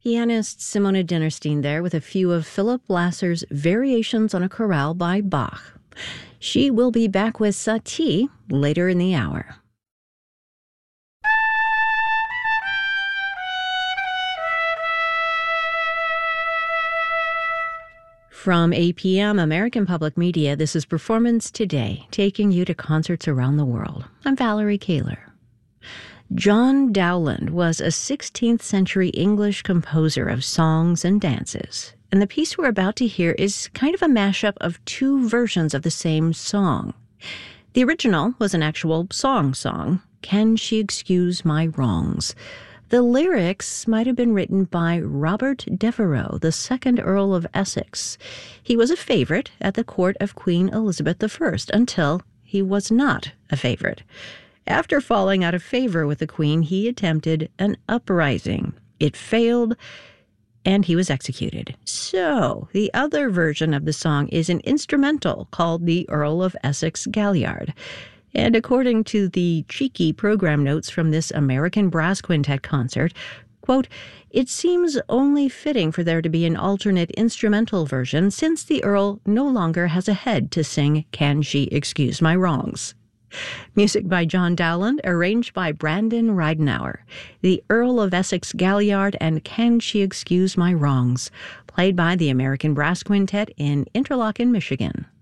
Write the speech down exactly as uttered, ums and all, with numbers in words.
Pianist Simona Dinnerstein there with a few of Philip Lasser's Variations on a Chorale by Bach. She will be back with Satie later in the hour. From A P M American Public Media, this is Performance Today, taking you to concerts around the world. I'm Valerie Kaler. John Dowland was a sixteenth century English composer of songs and dances, and the piece we're about to hear is kind of a mashup of two versions of the same song. The original was an actual song song, Can She Excuse My Wrongs? The lyrics might have been written by Robert Devereux, the second Earl of Essex. He was a favorite at the court of Queen Elizabeth the First until he was not a favorite. After falling out of favor with the Queen, he attempted an uprising. It failed, and he was executed. So, the other version of the song is an instrumental called the Earl of Essex Galliard. And according to the cheeky program notes from this American Brass Quintet concert, quote, it seems only fitting for there to be an alternate instrumental version since the Earl no longer has a head to sing Can She Excuse My Wrongs? Music by John Dowland, arranged by Brandon Ridenour. The Earl of Essex Galliard and Can She Excuse My Wrongs, played by the American Brass Quintet in Interlochen, Michigan.